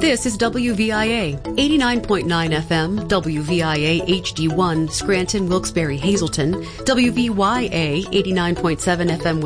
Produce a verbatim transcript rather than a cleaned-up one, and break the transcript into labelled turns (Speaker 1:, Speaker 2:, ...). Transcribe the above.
Speaker 1: This is W V I A, eighty-nine point nine F M, W V I A H D one, Scranton, Wilkes-Barre, Hazleton, W V Y A, eighty-nine point seven F M,